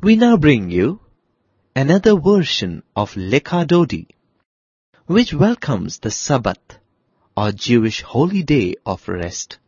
We now bring you another version of Lecha Dodi, which welcomes the Sabbath, or Jewish holy day of rest.